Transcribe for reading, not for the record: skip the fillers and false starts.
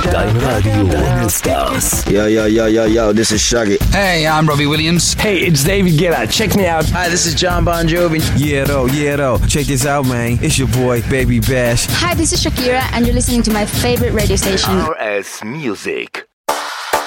Time Radio Stars. Yo, this is Shaggy. Hey, I'm Robbie Williams. Hey, it's David Guetta. Check me out. Hi, this is John Bon Jovi. Yeah, though. Check this out, man. It's your boy, Baby Bash. Hi, this is Shakira, and you're listening to my favorite radio station. RS Music.